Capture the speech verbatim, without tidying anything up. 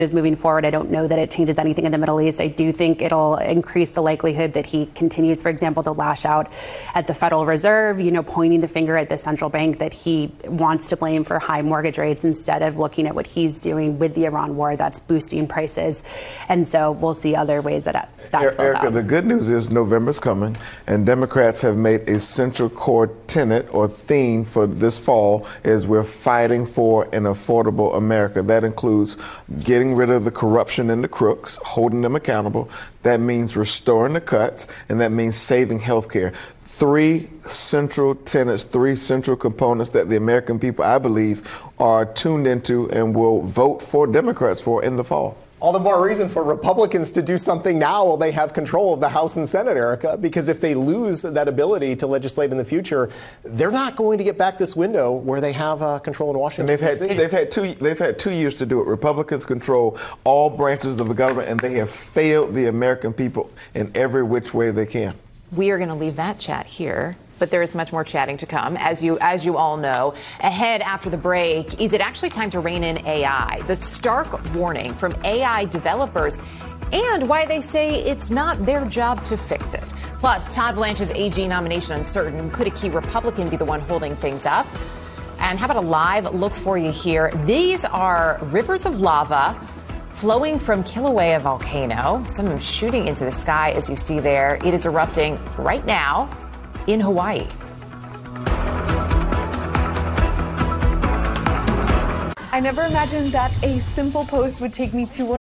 moving forward. I don't know that it changes anything in the Middle East. I do think it'll increase the likelihood that he continues, for example, to lash out at the Federal Reserve, you know, pointing the finger at the central bank that he wants to blame for high mortgage rates instead of looking at what he's doing with the Iran war that's boosting prices. And so we'll see other ways that that's Erica, the good news is November's coming, and Democrats have made a central core tenet or theme for this fall is we're fighting for an affordable America. That includes getting rid of the corruption and the crooks, holding them accountable. That means restoring the cuts, and that means saving health care. Three central tenets, three central components that the American people, I believe, are tuned into and will vote for Democrats for in the fall. All the more reason for Republicans to do something now while they have control of the House and Senate, Erica, because if they lose that ability to legislate in the future, they're not going to get back this window where they have uh, control in Washington. And they've had they've had two they've had two years to do it. Republicans control all branches of the government, and they have failed the American people in every which way they can. We are going to leave that chat here, but there is much more chatting to come, as you as you all know. Ahead after the break, is it actually time to rein in A I? The stark warning from A I developers and why they say it's not their job to fix it. Plus, Todd Blanche's A G nomination uncertain. Could a key Republican be the one holding things up? And how about a live look for you here? These are rivers of lava flowing from Kilauea volcano, some of them shooting into the sky, as you see there. It is erupting right now in Hawaii. I never imagined that a simple post would take me to one